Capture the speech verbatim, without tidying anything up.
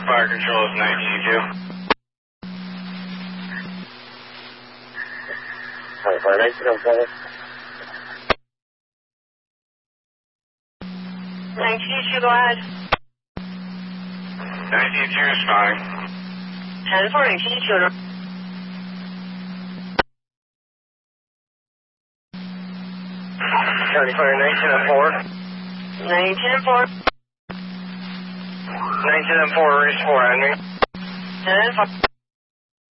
fire control is nineteen two. Fire nineteen four. nineteen two, go ahead. nineteen two is fine. ten four, nineteen two. County Fire nineteen four. nineteen four. nineteen four, race four on me. ten four.